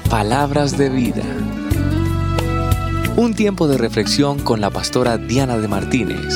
Palabras de vida. Un tiempo de reflexión con la pastora Diana de Martínez.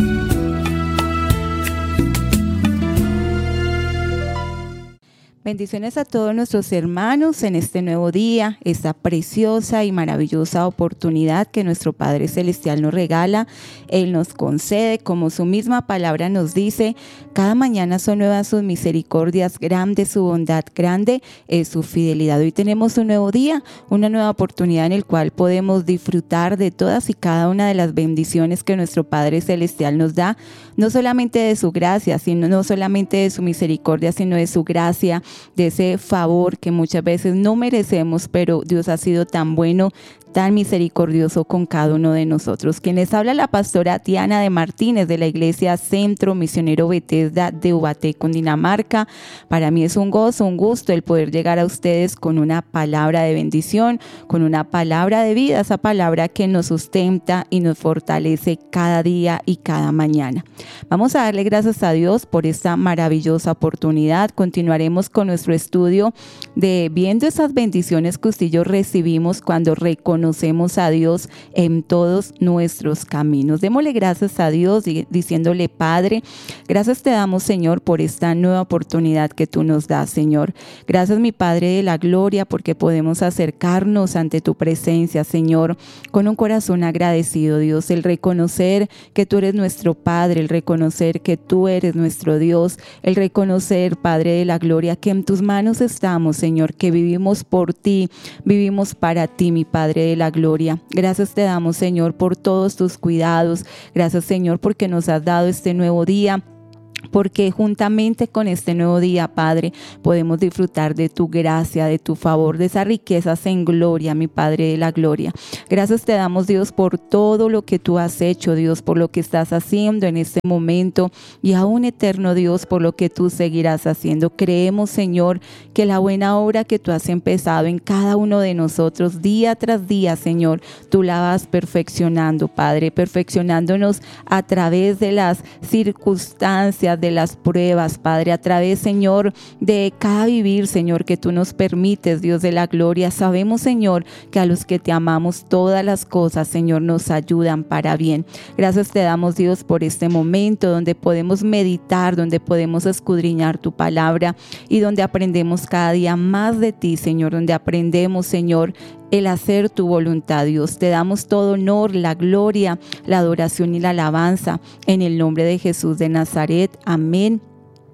Bendiciones a todos nuestros hermanos en este nuevo día, esta preciosa y maravillosa oportunidad que nuestro Padre Celestial nos regala. Él nos concede, como su misma palabra nos dice, cada mañana son nuevas sus misericordias, grande su bondad, grande es su fidelidad. Hoy tenemos un nuevo día, una nueva oportunidad en el cual podemos disfrutar de todas y cada una de las bendiciones que nuestro Padre Celestial nos da, no solamente de su gracia, no solamente de su misericordia, sino de su gracia, de ese favor que muchas veces no merecemos, pero Dios ha sido tan bueno, tan misericordioso con cada uno de nosotros. Quien les habla, la pastora Diana de Martínez de la Iglesia Centro Misionero Bethesda de Ubaté, Cundinamarca. Para mí es un gozo, un gusto el poder llegar a ustedes con una palabra de bendición, con una palabra de vida, esa palabra que nos sustenta y nos fortalece cada día y cada mañana. Vamos a darle gracias a Dios por esta maravillosa oportunidad. Continuaremos con nuestro estudio de viendo esas bendiciones que usted y yo recibimos cuando reconocemos a Dios en todos nuestros caminos. Démosle gracias a Dios diciéndole: Padre, gracias te damos, Señor, por esta nueva oportunidad que tú nos das, Señor. Gracias, mi Padre de la gloria, porque podemos acercarnos ante tu presencia, Señor, con un corazón agradecido, Dios. El reconocer que tú eres nuestro Padre, el reconocer que tú eres nuestro Dios, el reconocer, Padre de la gloria, que en tus manos estamos, Señor, que vivimos por ti, vivimos para ti, mi Padre de la gloria. Gracias te damos, Señor, por todos tus cuidados. Gracias, Señor, porque nos has dado este nuevo día, porque juntamente con este nuevo día, Padre, podemos disfrutar de tu gracia, de tu favor, de esas riquezas en gloria, mi Padre de la gloria. Gracias te damos, Dios, por todo lo que tú has hecho, Dios, por lo que estás haciendo en este momento y aún eterno, Dios, por lo que tú seguirás haciendo. Creemos, Señor, que la buena obra que tú has empezado en cada uno de nosotros día tras día, Señor, tú la vas perfeccionando, Padre, perfeccionándonos a través de las circunstancias, de las pruebas, Padre, a través, Señor, de cada vivir, Señor, que tú nos permites, Dios de la gloria. Sabemos, Señor, que a los que te amamos todas las cosas, Señor, nos ayudan para bien. Gracias te damos, Dios, por este momento donde podemos meditar, donde podemos escudriñar tu palabra y donde aprendemos cada día más de ti, Señor, donde aprendemos, Señor, el hacer tu voluntad, Dios. Te damos todo honor, la gloria, la adoración y la alabanza en el nombre de Jesús de Nazaret. Amén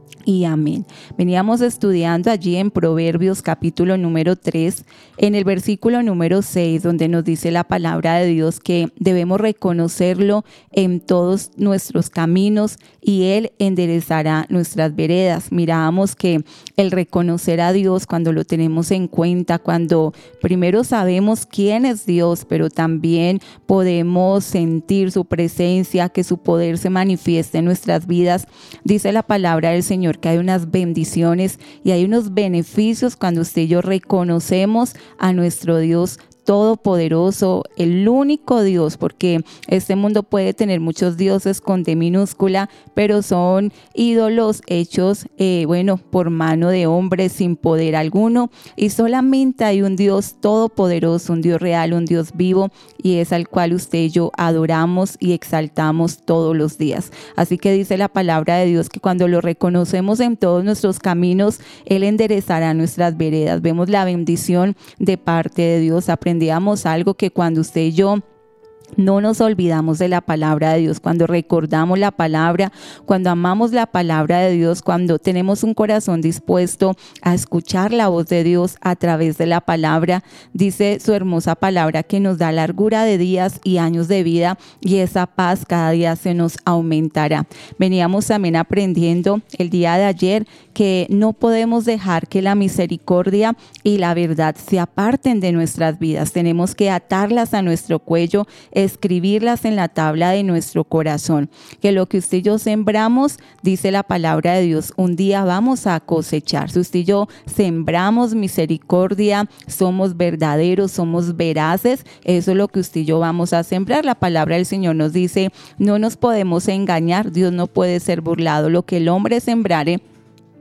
y amén. Veníamos estudiando allí en Proverbios capítulo número 3, en el versículo número 6, donde nos dice la palabra de Dios que debemos reconocerlo en todos nuestros caminos y Él enderezará nuestras veredas. Mirábamos que el reconocer a Dios, cuando lo tenemos en cuenta, cuando primero sabemos quién es Dios, pero también podemos sentir su presencia, que su poder se manifieste en nuestras vidas, dice la palabra del Señor que hay unas bendiciones y hay unos beneficios cuando usted y yo reconocemos a nuestro Dios todopoderoso, el único Dios, porque este mundo puede tener muchos dioses con D minúscula, pero son ídolos hechos, por mano de hombres sin poder alguno, y solamente hay un Dios todopoderoso, un Dios real, un Dios vivo, y es al cual usted y yo adoramos y exaltamos todos los días. Así que dice la palabra de Dios que cuando lo reconocemos en todos nuestros caminos, Él enderezará nuestras veredas. Vemos la bendición de parte de Dios. Aprendíamos algo, que cuando usted y yo no nos olvidamos de la palabra de Dios, cuando recordamos la palabra, cuando amamos la palabra de Dios, cuando tenemos un corazón dispuesto a escuchar la voz de Dios a través de la palabra, dice su hermosa palabra que nos da largura de días y años de vida, y esa paz cada día se nos aumentará. Veníamos también aprendiendo el día de ayer que no podemos dejar que la misericordia y la verdad se aparten de nuestras vidas. Tenemos que atarlas a nuestro cuello, escribirlas en la tabla de nuestro corazón, que lo que usted y yo sembramos, dice la palabra de Dios, un día vamos a cosechar. Si usted y yo sembramos misericordia, somos verdaderos, somos veraces, eso es lo que usted y yo vamos a sembrar. La palabra del Señor nos dice, no nos podemos engañar, Dios no puede ser burlado, lo que el hombre sembrare,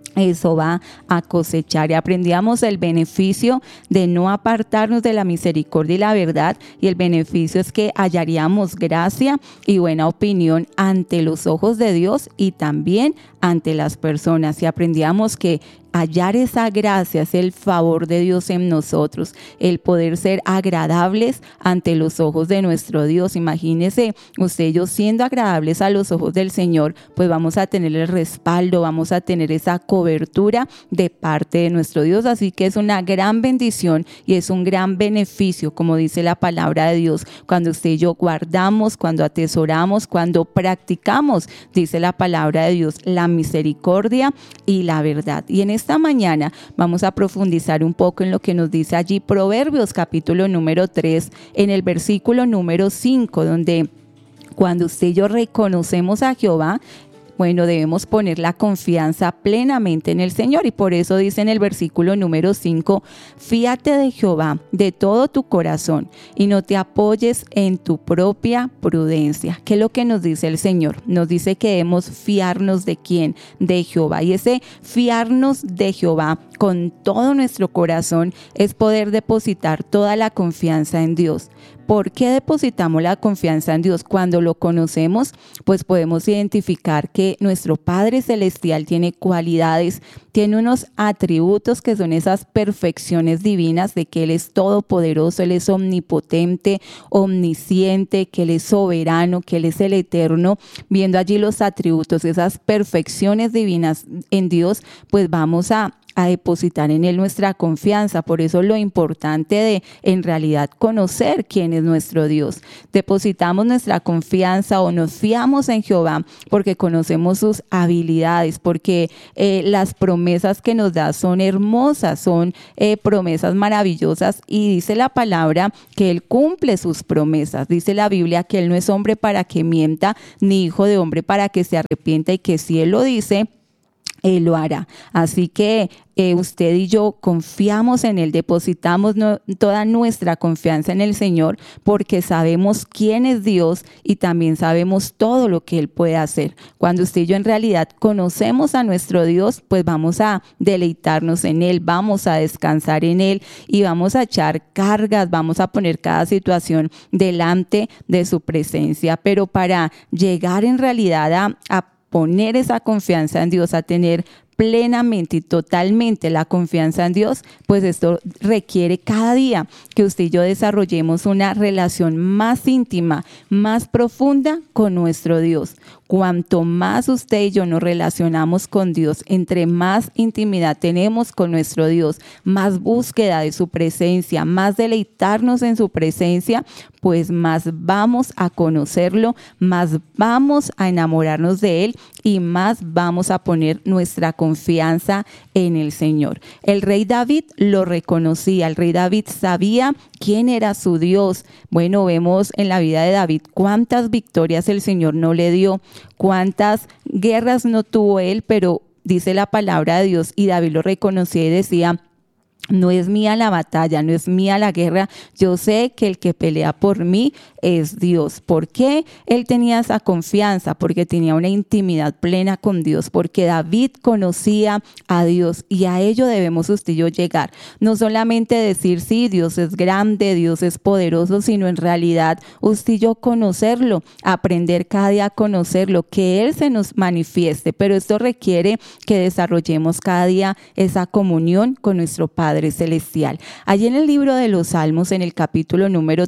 eso va a cosechar. Y aprendíamos el beneficio de no apartarnos de la misericordia y la verdad, y el beneficio es que hallaríamos gracia y buena opinión ante los ojos de Dios y también ante las personas. Y aprendíamos que hallar esa gracia es el favor de Dios en nosotros, el poder ser agradables ante los ojos de nuestro Dios. Imagínese usted y yo siendo agradables a los ojos del Señor, pues vamos a tener el respaldo, vamos a tener esa cobertura de parte de nuestro Dios. Así que es una gran bendición y es un gran beneficio, como dice la palabra de Dios, cuando usted y yo guardamos, cuando atesoramos, cuando practicamos, dice la palabra de Dios, la misericordia y la verdad. Y en esta mañana vamos a profundizar un poco en lo que nos dice allí Proverbios capítulo número 3, en el versículo número 5, donde cuando usted y yo reconocemos a Jehová, bueno, debemos poner la confianza plenamente en el Señor, y por eso dice en el versículo número 5, fíate de Jehová de todo tu corazón y no te apoyes en tu propia prudencia. ¿Qué es lo que nos dice el Señor? Nos dice que debemos fiarnos ¿de quién? De Jehová, y ese fiarnos de Jehová con todo nuestro corazón es poder depositar toda la confianza en Dios. ¿Por qué depositamos la confianza en Dios? Cuando lo conocemos, pues podemos identificar que nuestro Padre Celestial tiene cualidades, tiene unos atributos que son esas perfecciones divinas de que Él es todopoderoso, Él es omnipotente, omnisciente, que Él es soberano, que Él es el eterno. Viendo allí los atributos, esas perfecciones divinas en Dios, pues vamos a depositar en Él nuestra confianza. Por eso lo importante de en realidad conocer quién es nuestro Dios. Depositamos nuestra confianza o nos fiamos en Jehová porque conocemos sus habilidades, porque las promesas que nos da son hermosas, son promesas maravillosas, y dice la palabra que Él cumple sus promesas. Dice la Biblia que Él no es hombre para que mienta, ni hijo de hombre para que se arrepienta, y que si Él lo dice, Él lo hará. Así que usted y yo confiamos en Él, depositamos toda nuestra confianza en el Señor porque sabemos quién es Dios y también sabemos todo lo que Él puede hacer. Cuando usted y yo en realidad conocemos a nuestro Dios, pues vamos a deleitarnos en Él, vamos a descansar en Él y vamos a echar cargas, vamos a poner cada situación delante de su presencia. Pero para llegar en realidad a poner esa confianza en Dios, a tener plenamente y totalmente la confianza en Dios, pues esto requiere cada día que usted y yo desarrollemos una relación más íntima, más profunda con nuestro Dios. Cuanto más usted y yo nos relacionamos con Dios, entre más intimidad tenemos con nuestro Dios, más búsqueda de su presencia, más deleitarnos en su presencia, pues más vamos a conocerlo, más vamos a enamorarnos de Él y más vamos a poner nuestra confianza en el Señor. El rey David lo reconocía, el rey David sabía quién era su Dios. Bueno, vemos en la vida de David cuántas victorias el Señor no le dio, cuántas guerras no tuvo él, pero dice la palabra de Dios, y David lo reconocía y decía: no es mía la batalla, no es mía la guerra, yo sé que el que pelea por mí es Dios. ¿Por qué él tenía esa confianza? Porque tenía una intimidad plena con Dios, porque David conocía a Dios, y a ello debemos usted y yo llegar. No solamente decir sí, Dios es grande, Dios es poderoso, sino en realidad usted y yo conocerlo, aprender cada día a conocerlo, que Él se nos manifieste. Pero esto requiere que desarrollemos cada día esa comunión con nuestro Padre Celestial. Allí en el libro de los Salmos, en el capítulo número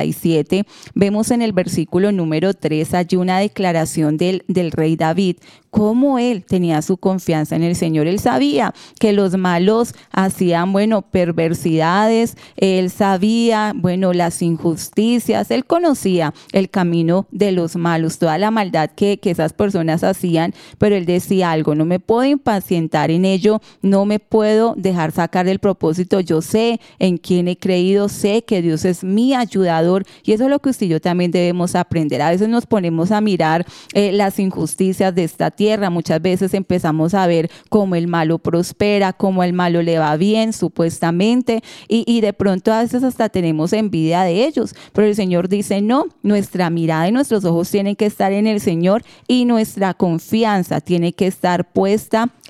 37, vemos en el versículo número 3 allí una declaración del rey David, cómo él tenía su confianza en el Señor. Él sabía que los malos hacían, perversidades, él sabía, las injusticias, él conocía el camino de los malos, toda la maldad que esas personas hacían, pero él decía algo: no me puedo impacientar en ello, no me puedo dejar sacar del propósito, yo sé en quién he creído, sé que Dios es mi ayudador, y eso es lo que usted y yo también debemos aprender. A veces nos ponemos a mirar las injusticias de esta tierra, muchas veces empezamos a ver cómo el malo prospera, cómo el malo le va bien supuestamente, y de pronto a veces hasta tenemos envidia de ellos, pero el Señor dice no, nuestra mirada y nuestros ojos tienen que estar en el Señor y nuestra confianza tiene que estar puesta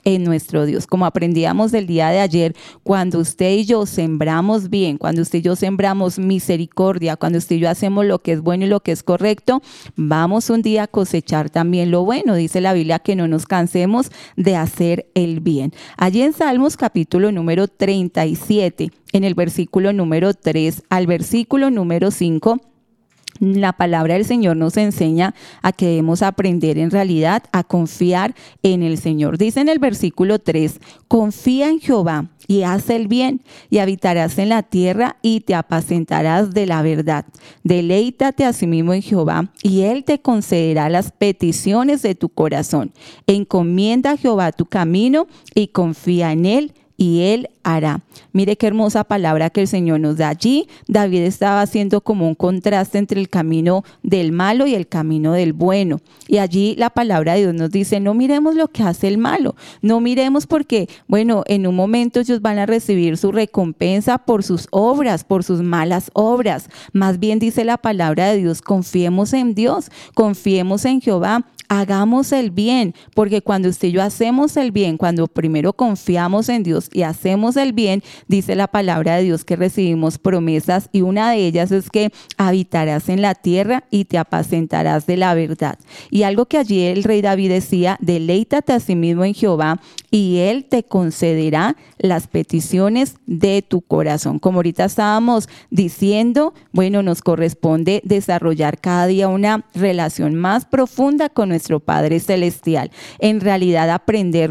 en nuestro Dios. Como aprendíamos el día de ayer, cuando usted y yo sembramos bien, cuando usted y yo sembramos misericordia, cuando usted y yo hacemos lo que es bueno y lo que es correcto, vamos un día a cosechar también lo bueno. Dice la Biblia que no nos cansemos de hacer el bien. Allí en Salmos capítulo número 37, en el versículo número 3 al versículo número 5, la palabra del Señor nos enseña a que debemos aprender en realidad a confiar en el Señor. Dice en el versículo 3, confía en Jehová y haz el bien, y habitarás en la tierra y te apacentarás de la verdad. Deleítate asimismo en Jehová, y Él te concederá las peticiones de tu corazón. Encomienda a Jehová tu camino y confía en Él, y Él hará. Mire qué hermosa palabra que el Señor nos da allí. David estaba haciendo como un contraste entre el camino del malo y el camino del bueno. Y allí la palabra de Dios nos dice, no miremos lo que hace el malo, no miremos porque, bueno, en un momento ellos van a recibir su recompensa por sus obras, por sus malas obras. Más bien dice la palabra de Dios, confiemos en Dios, confiemos en Jehová. Hagamos el bien, porque cuando usted y yo hacemos el bien, cuando primero confiamos en Dios y hacemos el bien, dice la palabra de Dios que recibimos promesas, y una de ellas es que habitarás en la tierra y te apacentarás de la verdad. Y algo que allí el rey David decía, deleítate a sí mismo en Jehová y Él te concederá las peticiones de tu corazón. Como ahorita estábamos diciendo, bueno, nos corresponde desarrollar cada día una relación más profunda con nuestro Padre Celestial. En realidad aprender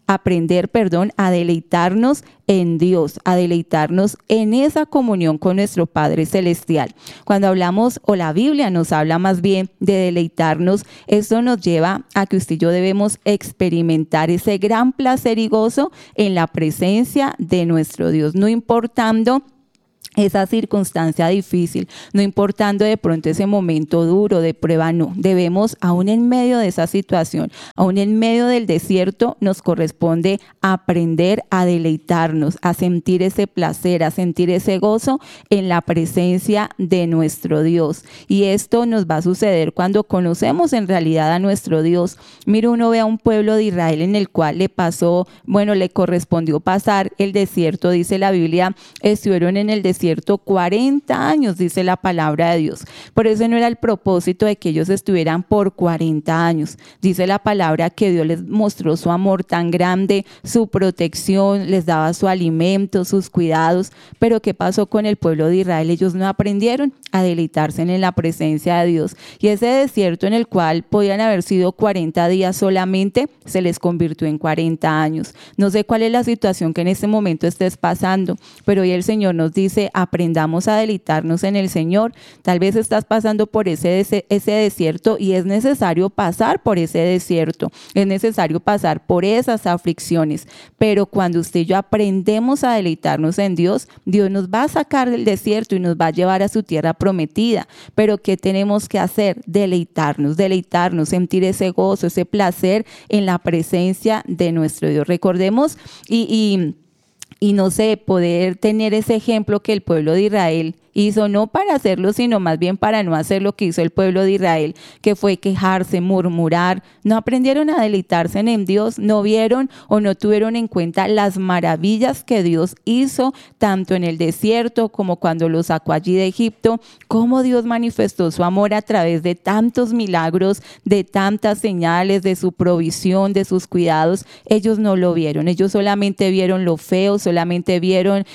a deleitarnos en Dios, a deleitarnos en esa comunión con nuestro Padre Celestial. Cuando hablamos, o la Biblia nos habla más bien de deleitarnos, esto nos lleva a que usted y yo debemos experimentar ese gran placer y gozo en la presencia de nuestro Dios, no importando esa circunstancia difícil, no importando de pronto ese momento duro de prueba, no. Debemos, aún en medio de esa situación, aún en medio del desierto, nos corresponde aprender a deleitarnos, a sentir ese placer, a sentir ese gozo en la presencia de nuestro Dios. Y esto nos va a suceder cuando conocemos en realidad a nuestro Dios. Mira, uno ve a un pueblo de Israel en el cual le correspondió pasar el desierto, dice la Biblia, estuvieron en el desierto 40 años, dice la palabra de Dios. Por eso no era el propósito de que ellos estuvieran por 40 años. Dice la palabra que Dios les mostró su amor tan grande, su protección, les daba su alimento, sus cuidados. Pero ¿qué pasó con el pueblo de Israel? Ellos no aprendieron a deleitarse en la presencia de Dios. Y ese desierto en el cual podían haber sido 40 días solamente, se les convirtió en 40 años. No sé cuál es la situación que en este momento estés pasando, pero hoy el Señor nos dice, aprendamos a deleitarnos en el Señor. Tal vez estás pasando por ese desierto y es necesario pasar por ese desierto, es necesario pasar por esas aflicciones, pero cuando usted y yo aprendemos a deleitarnos en Dios, Dios nos va a sacar del desierto y nos va a llevar a su tierra prometida. Pero ¿qué tenemos que hacer? Deleitarnos, sentir ese gozo, ese placer en la presencia de nuestro Dios. Recordemos y no sé, poder tener ese ejemplo que el pueblo de Israel hizo, no para hacerlo, sino más bien para no hacer lo que hizo el pueblo de Israel, que fue quejarse, murmurar. No aprendieron a deleitarse en Dios, no vieron o no tuvieron en cuenta las maravillas que Dios hizo, tanto en el desierto como cuando los sacó allí de Egipto, cómo Dios manifestó su amor a través de tantos milagros, de tantas señales, de su provisión, de sus cuidados. Ellos no lo vieron, ellos solamente vieron lo feo, solamente vieron,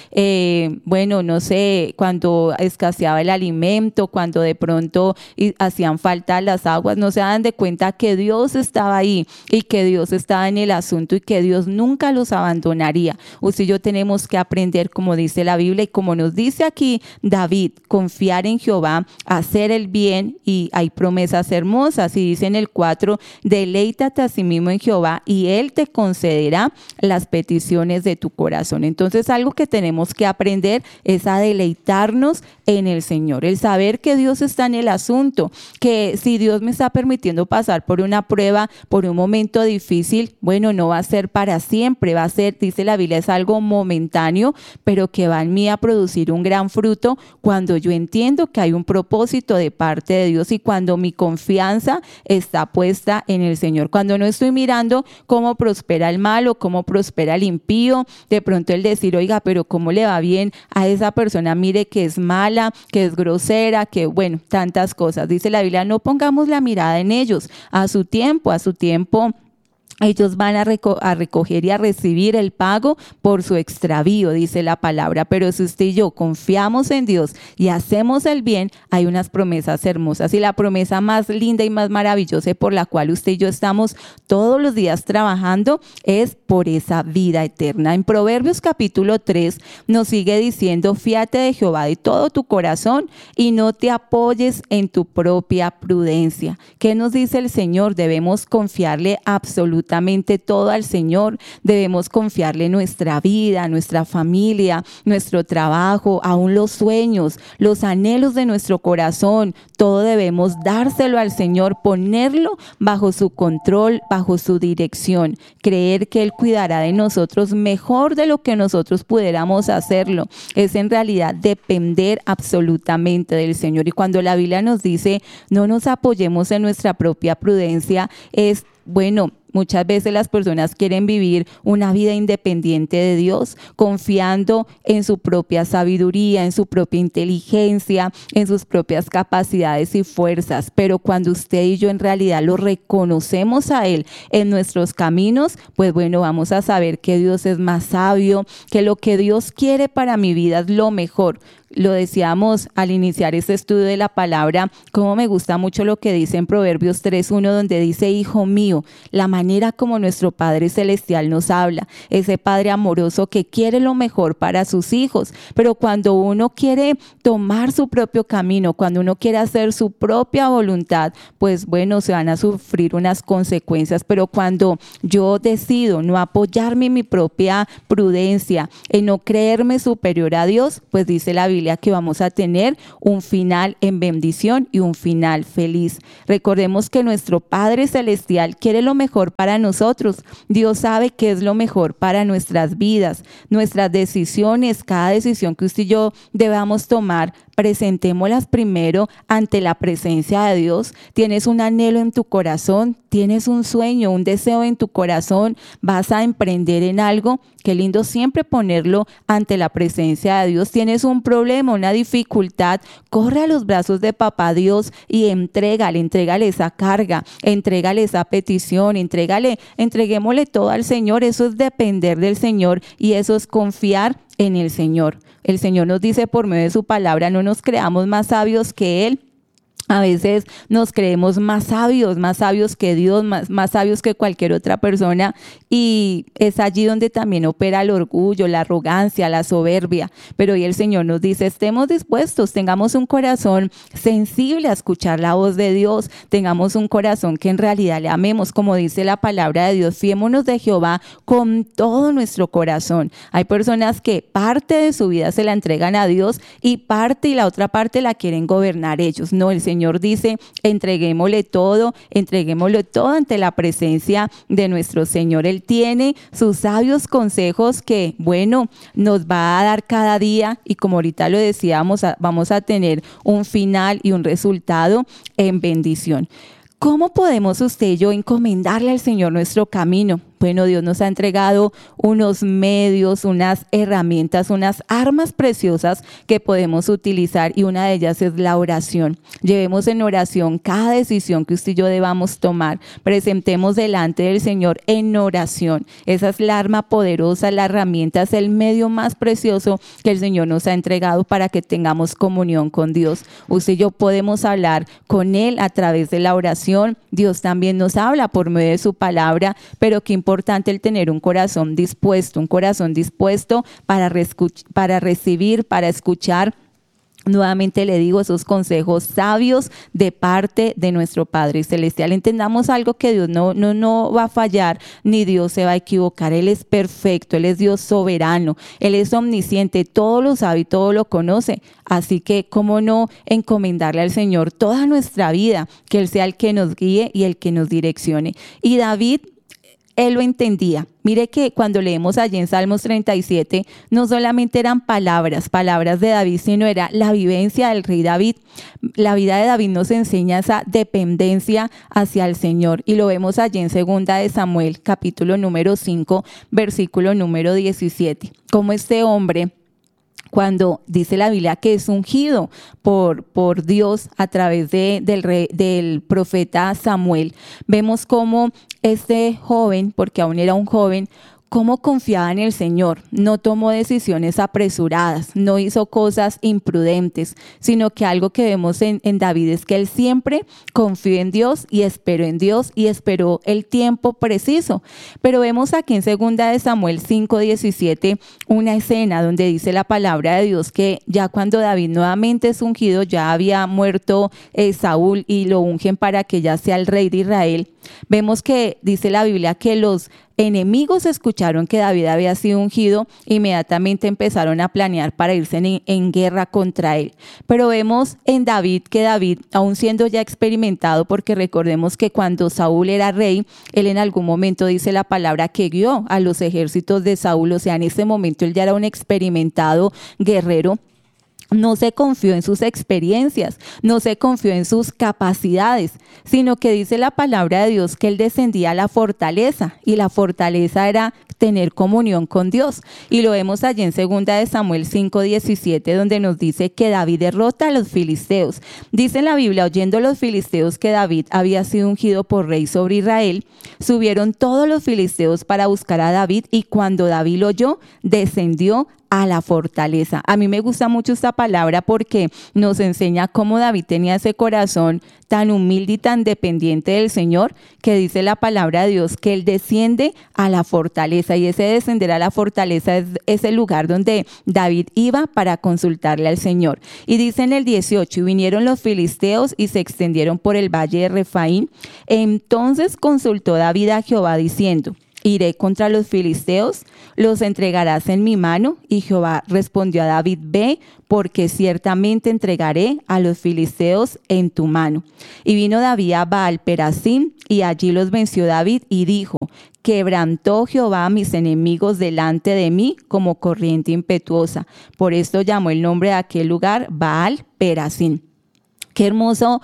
cuando escaseaba el alimento, cuando de pronto hacían falta las aguas, no se dan de cuenta que Dios estaba ahí y que Dios estaba en el asunto y que Dios nunca los abandonaría. Usted y yo tenemos que aprender, como dice la Biblia y como nos dice aquí David, confiar en Jehová, hacer el bien, y hay promesas hermosas. Y dice en el 4, deleítate a sí mismo en Jehová y Él te concederá las peticiones de tu corazón. Entonces algo que tenemos que aprender es a deleitarnos confiamos en el Señor. El saber que Dios está en el asunto, que si Dios me está permitiendo pasar por una prueba, por un momento difícil, bueno, no va a ser para siempre, va a ser, dice la Biblia, es algo momentáneo, pero que va en mí a producir un gran fruto cuando yo entiendo que hay un propósito de parte de Dios y cuando mi confianza está puesta en el Señor. Cuando no estoy mirando cómo prospera el malo, cómo prospera el impío, de pronto el decir, oiga, pero cómo le va bien a esa persona, mire que es mala, que es grosera, que bueno, tantas cosas. Dice la Biblia, no pongamos la mirada en ellos, a su tiempo ellos van a recoger y a recibir el pago por su extravío, dice la palabra. Pero si usted y yo confiamos en Dios y hacemos el bien, hay unas promesas hermosas. Y la promesa más linda y más maravillosa por la cual usted y yo estamos todos los días trabajando es por esa vida eterna. En Proverbios capítulo 3 nos sigue diciendo, fíate de Jehová de todo tu corazón y no te apoyes en tu propia prudencia. ¿Qué nos dice el Señor? Debemos confiarle absolutamente todo al Señor. Debemos confiarle nuestra vida, nuestra familia, nuestro trabajo, aún los sueños, los anhelos de nuestro corazón. Todo debemos dárselo al Señor, ponerlo bajo su control, bajo su dirección, creer que Él cuidará de nosotros mejor de lo que nosotros pudiéramos hacerlo. Es en realidad depender absolutamente del Señor. Y cuando la Biblia nos dice no nos apoyemos en nuestra propia prudencia, es bueno, muchas veces las personas quieren vivir una vida independiente de Dios, confiando en su propia sabiduría, en su propia inteligencia, en sus propias capacidades y fuerzas. Pero cuando usted y yo en realidad lo reconocemos a Él en nuestros caminos, pues bueno, vamos a saber que Dios es más sabio, que lo que Dios quiere para mi vida es lo mejor. Lo decíamos al iniciar este estudio de la palabra, como me gusta mucho lo que dice en Proverbios 3:1, donde dice, hijo mío, la manera como nuestro Padre Celestial nos habla, ese Padre amoroso que quiere lo mejor para sus hijos. Pero cuando uno quiere tomar su propio camino, cuando uno quiere hacer su propia voluntad, pues bueno, se van a sufrir unas consecuencias. Pero cuando yo decido no apoyarme en mi propia prudencia, en no creerme superior a Dios, pues dice la Biblia que vamos a tener un final en bendición y un final feliz. Recordemos que nuestro Padre Celestial quiere lo mejor para nosotros. Dios sabe qué es lo mejor para nuestras vidas, nuestras decisiones, cada decisión que usted y yo debamos tomar, presentémoslas primero ante la presencia de Dios. Tienes un anhelo en tu corazón, tienes un sueño, un deseo en tu corazón, vas a emprender en algo. Qué lindo siempre ponerlo ante la presencia de Dios. Tienes un problema, una dificultad, corre a los brazos de papá Dios y entrégale esa carga, entrégale esa petición, entreguémosle todo al Señor. Eso es depender del Señor y eso es confiar en el Señor. El Señor nos dice por medio de su palabra, no nos creamos más sabios que Él. A veces nos creemos más sabios que Dios, más sabios que cualquier otra persona, y es allí donde también opera el orgullo, la arrogancia, la soberbia. Pero hoy el Señor nos dice, estemos dispuestos, tengamos un corazón sensible a escuchar la voz de Dios, tengamos un corazón que en realidad le amemos, como dice la palabra de Dios, fiémonos de Jehová con todo nuestro corazón. Hay personas que parte de su vida se la entregan a Dios y la otra parte la quieren gobernar ellos. No, el Señor dice, entreguémosle todo ante la presencia de nuestro Señor. Él tiene sus sabios consejos que, bueno, nos va a dar cada día y como ahorita lo decíamos, vamos a tener un final y un resultado en bendición. ¿Cómo podemos usted y yo encomendarle al Señor nuestro camino? Bueno, Dios nos ha entregado unos medios, unas herramientas, unas armas preciosas que podemos utilizar y una de ellas es la oración. Llevemos en oración cada decisión que usted y yo debamos tomar. Presentemos delante del Señor en oración. Esa es la arma poderosa, la herramienta, es el medio más precioso que el Señor nos ha entregado para que tengamos comunión con Dios. Usted y yo podemos hablar con Él a través de la oración. Dios también nos habla por medio de su palabra, pero qué importante el tener un corazón dispuesto para recibir, para escuchar Nuevamente le digo, esos consejos sabios de parte de nuestro Padre Celestial. Entendamos algo, que Dios no va a fallar, ni Dios se va a equivocar. Él es perfecto, Él es Dios soberano, Él es omnisciente, todo lo sabe y todo lo conoce. Así que, ¿cómo no encomendarle al Señor toda nuestra vida? Que Él sea el que nos guíe y el que nos direccione. Y David, él lo entendía. Mire que cuando leemos allí en Salmos 37, no solamente eran palabras de David, sino era la vivencia del rey David. La vida de David nos enseña esa dependencia hacia el Señor. Y lo vemos allí en 2 de Samuel, capítulo número 5, versículo número 17. Como este hombre, cuando dice la Biblia que es ungido por Dios a través del profeta Samuel, vemos cómo este joven, porque aún era un joven, cómo confiaba en el Señor, no tomó decisiones apresuradas, no hizo cosas imprudentes, sino que algo que vemos en David es que él siempre confió en Dios y esperó en Dios y esperó el tiempo preciso. Pero vemos aquí en 2 de Samuel 5:17 una escena donde dice la palabra de Dios que ya cuando David nuevamente es ungido, ya había muerto Saúl y lo ungen para que ya sea el rey de Israel. Vemos que dice la Biblia que los enemigos escucharon que David había sido ungido, inmediatamente empezaron a planear para irse en guerra contra él. Pero vemos en David que David, aún siendo ya experimentado, porque recordemos que cuando Saúl era rey, él en algún momento dice la palabra que guió a los ejércitos de Saúl, o sea, en ese momento él ya era un experimentado guerrero. No se confió en sus experiencias, no se confió en sus capacidades, sino que dice la palabra de Dios que él descendía a la fortaleza, y la fortaleza era tener comunión con Dios. Y lo vemos allí en 2 de Samuel 5:17, donde nos dice que David derrota a los filisteos. Dice la Biblia, oyendo los filisteos que David había sido ungido por rey sobre Israel, subieron todos los filisteos para buscar a David, y cuando David lo oyó, descendió a la fortaleza. A mí me gusta mucho esta palabra porque nos enseña cómo David tenía ese corazón tan humilde y tan dependiente del Señor, que dice la palabra de Dios que él desciende a la fortaleza, y ese descender a la fortaleza es el lugar donde David iba para consultarle al Señor. Y dice en el 18, y vinieron los filisteos y se extendieron por el valle de Refaín. Entonces consultó David a Jehová diciendo: iré contra los filisteos, los entregarás en mi mano. Y Jehová respondió a David: ve, porque ciertamente entregaré a los filisteos en tu mano. Y vino David a Baal-Perasim, y allí los venció David, y dijo: quebrantó Jehová a mis enemigos delante de mí como corriente impetuosa. Por esto llamó el nombre de aquel lugar Baal-Perasim. Qué hermoso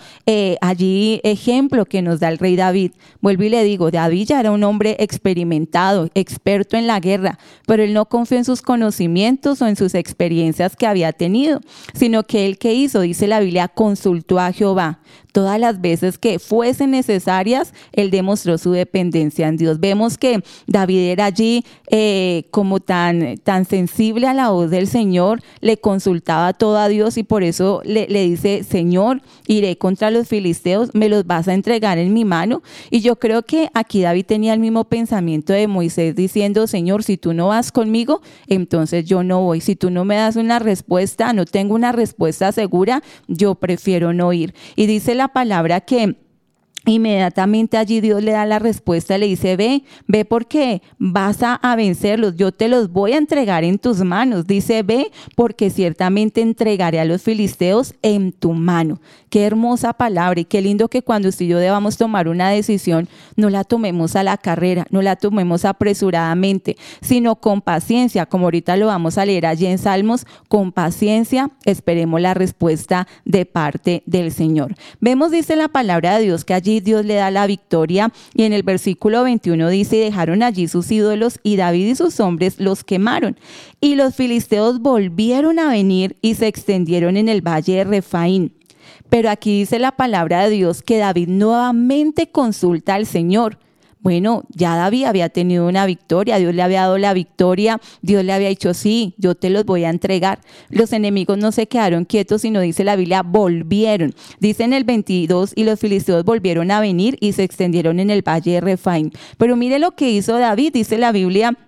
allí ejemplo que nos da el rey David. Vuelvo y le digo, David ya era un hombre experimentado, experto en la guerra, pero él no confió en sus conocimientos o en sus experiencias que había tenido, sino que él, ¿qué hizo? Dice la Biblia, consultó a Jehová. Todas las veces que fuesen necesarias, él demostró su dependencia en Dios. Vemos que David era allí como tan sensible a la voz del Señor, le consultaba todo a Dios, y por eso le dice: Señor, iré contra los filisteos, me los vas a entregar en mi mano. Y yo creo que aquí David tenía el mismo pensamiento de Moisés, diciendo: Señor, si tú no vas conmigo, entonces yo no voy. Si tú no me das una respuesta, no tengo una respuesta segura, yo prefiero no ir. Y dice la palabra que inmediatamente allí Dios le da la respuesta, le dice: ve porque vas a vencerlos, yo te los voy a entregar en tus manos. Dice: ve porque ciertamente entregaré a los filisteos en tu mano. Qué hermosa palabra, y qué lindo que cuando usted y yo debamos tomar una decisión, no la tomemos a la carrera, no la tomemos apresuradamente, sino con paciencia, como ahorita lo vamos a leer allí en Salmos. Con paciencia esperemos la respuesta de parte del Señor. Vemos, dice la palabra de Dios, que allí Dios le da la victoria, y en el versículo 21 dice: y dejaron allí sus ídolos, y David y sus hombres los quemaron. Y los filisteos volvieron a venir y se extendieron en el valle de Refaín. Pero aquí dice la palabra de Dios que David nuevamente consulta al Señor. Bueno, ya David había tenido una victoria, Dios le había dado la victoria, Dios le había dicho: sí, yo te los voy a entregar. Los enemigos no se quedaron quietos, sino dice la Biblia, volvieron. Dice en el 22, y los filisteos volvieron a venir y se extendieron en el valle de Refaín. Pero mire lo que hizo David, dice la Biblia,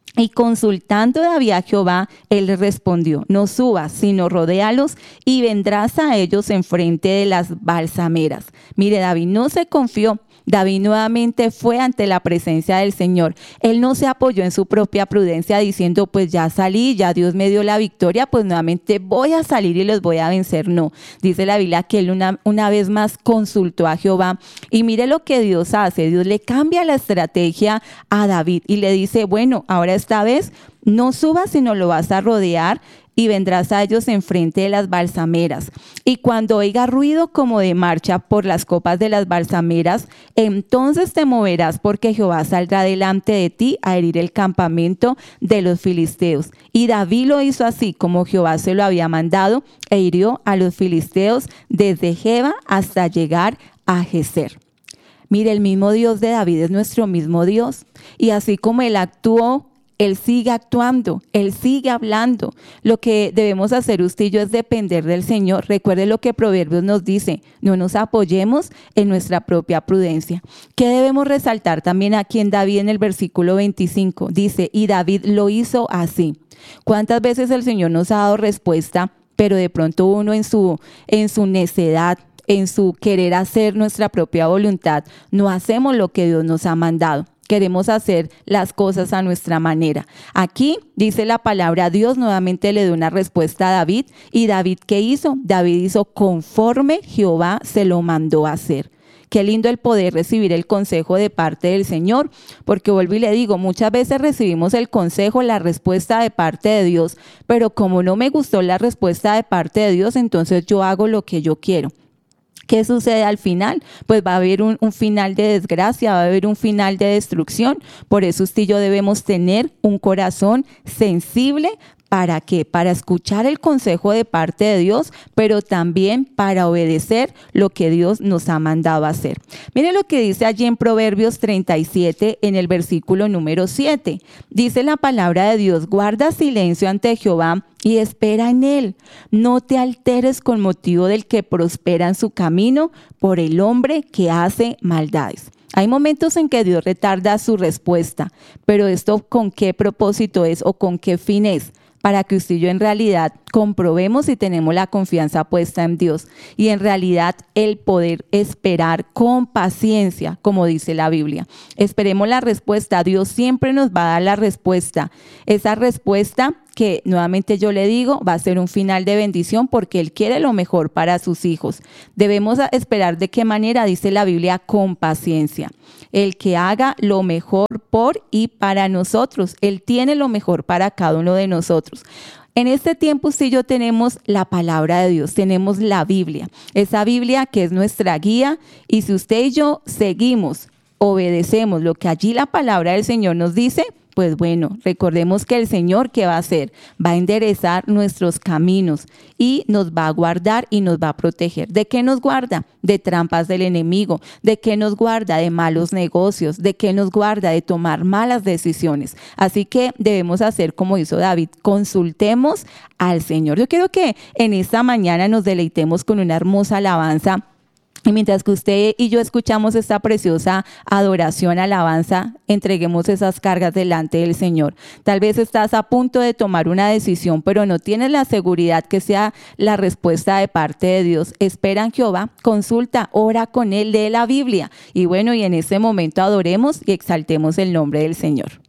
Y consultando David a Jehová, él le respondió: no subas, sino rodéalos y vendrás a ellos enfrente de las balsameras. Mire, David no se confió. David nuevamente fue ante la presencia del Señor. Él no se apoyó en su propia prudencia diciendo, pues ya salí, ya Dios me dio la victoria, pues nuevamente voy a salir y los voy a vencer. No, dice la Biblia que él una vez más consultó a Jehová. Y mire lo que Dios hace. Dios le cambia la estrategia a David y le dice, bueno, ahora esta vez no subas, sino lo vas a rodear y vendrás a ellos enfrente de las balsameras. Y cuando oiga ruido como de marcha por las copas de las balsameras, entonces te moverás, porque Jehová saldrá delante de ti a herir el campamento de los filisteos. Y David lo hizo así como Jehová se lo había mandado, e hirió a los filisteos desde Geba hasta llegar a Geser. Mire, el mismo Dios de David es nuestro mismo Dios. Y así como él actuó, Él sigue actuando, Él sigue hablando. Lo que debemos hacer usted y yo es depender del Señor. Recuerde lo que Proverbios nos dice, no nos apoyemos en nuestra propia prudencia. ¿Qué debemos resaltar también aquí en David en el versículo 25? Dice, y David lo hizo así. ¿Cuántas veces el Señor nos ha dado respuesta, pero de pronto uno en su necedad, en su querer hacer nuestra propia voluntad, no hacemos lo que Dios nos ha mandado? Queremos hacer las cosas a nuestra manera. Aquí dice la palabra, Dios nuevamente le dio una respuesta a David. ¿Y David qué hizo? David hizo conforme Jehová se lo mandó a hacer. Qué lindo el poder recibir el consejo de parte del Señor, porque vuelvo y le digo, muchas veces recibimos el consejo, la respuesta de parte de Dios, pero como no me gustó la respuesta de parte de Dios, entonces yo hago lo que yo quiero. ¿Qué sucede al final? Pues va a haber un final de desgracia, va a haber un final de destrucción. Por eso usted y yo debemos tener un corazón sensible. ¿Para qué? Para escuchar el consejo de parte de Dios, pero también para obedecer lo que Dios nos ha mandado a hacer. Mire lo que dice allí en Proverbios 37, en el versículo número 7. Dice la palabra de Dios, guarda silencio ante Jehová y espera en él. No te alteres con motivo del que prospera en su camino, por el hombre que hace maldades. Hay momentos en que Dios retarda su respuesta, pero esto ¿con qué propósito es o con qué fin es? Para que usted y yo en realidad comprobemos si tenemos la confianza puesta en Dios y en realidad el poder esperar con paciencia, como dice la Biblia. Esperemos la respuesta. Dios siempre nos va a dar la respuesta. Esa respuesta que nuevamente yo le digo, va a ser un final de bendición porque Él quiere lo mejor para sus hijos. Debemos esperar de qué manera, dice la Biblia, con paciencia. El que haga lo mejor por y para nosotros. Él tiene lo mejor para cada uno de nosotros. En este tiempo usted y yo tenemos la palabra de Dios, tenemos la Biblia. Esa Biblia que es nuestra guía y si usted y yo seguimos, obedecemos lo que allí la palabra del Señor nos dice, pues bueno, recordemos que el Señor, ¿qué va a hacer? Va a enderezar nuestros caminos y nos va a guardar y nos va a proteger. ¿De qué nos guarda? De trampas del enemigo. ¿De qué nos guarda? De malos negocios. ¿De qué nos guarda? De tomar malas decisiones. Así que debemos hacer como hizo David, consultemos al Señor. Yo quiero que en esta mañana nos deleitemos con una hermosa alabanza. Y mientras que usted y yo escuchamos esta preciosa adoración, alabanza, entreguemos esas cargas delante del Señor. Tal vez estás a punto de tomar una decisión, pero no tienes la seguridad que sea la respuesta de parte de Dios. Espera en Jehová, consulta, ora con Él, lee la Biblia. Y bueno, y en este momento adoremos y exaltemos el nombre del Señor.